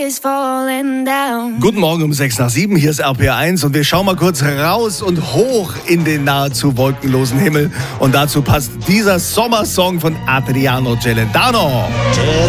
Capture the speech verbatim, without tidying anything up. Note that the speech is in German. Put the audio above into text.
Guten Morgen um sechs nach sieben, hier ist R P R eins und wir schauen mal kurz raus und hoch in den nahezu wolkenlosen Himmel. Und dazu passt dieser Sommersong von Adriano Celentano.